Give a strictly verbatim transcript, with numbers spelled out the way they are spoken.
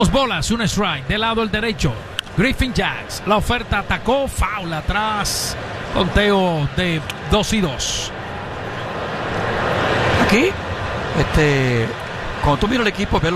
Dos bolas, un strike. Del lado el derecho, Griffin Jax. La oferta atacó, foul atrás. Conteo de dos y dos. Aquí, este, cuando tú miras el equipo, ves